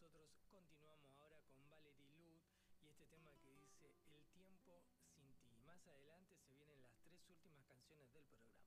nosotros continuamos ahora con Valerie Luth y este tema que dice El tiempo sin ti. Más adelante se vienen las 3 últimas canciones del programa.